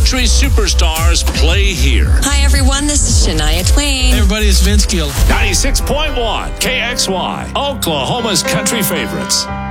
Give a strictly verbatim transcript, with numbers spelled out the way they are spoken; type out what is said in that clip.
country superstars play here. Hi, everyone. This is Shania Twain. Hey, everybody, it's Vince Gill. ninety-six point one K X Y, Oklahoma's country favorites.